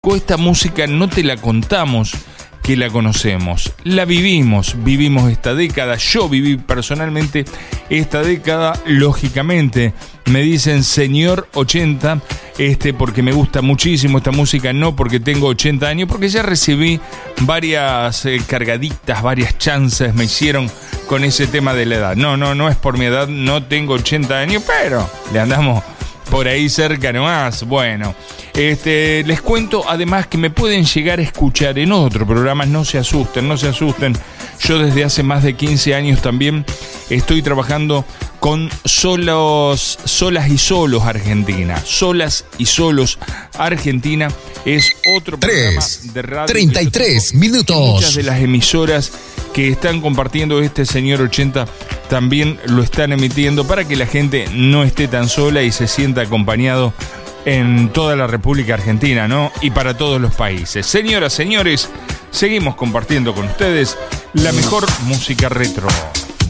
esta música no te la contamos que la conocemos, la vivimos esta década. Yo viví personalmente esta década, lógicamente. Me dicen señor 80, porque me gusta muchísimo esta música, no porque tengo 80 años, porque ya recibí varias cargaditas, varias chances me hicieron con ese tema de la edad. No es por mi edad, no tengo 80 años, pero le andamos por ahí cerca nomás. Bueno, les cuento además que me pueden llegar a escuchar en otros programas. No se asusten. Yo desde hace más de 15 años también estoy trabajando con Solas y Solos Argentina. Solas y Solos Argentina es otro programa de radio. 33 minutos. Muchas de las emisoras que están compartiendo este señor 80 también lo están emitiendo para que la gente no esté tan sola y se sienta acompañado en toda la República Argentina, ¿no? Y para todos los países. Señoras, señores, seguimos compartiendo con ustedes la mejor música retro.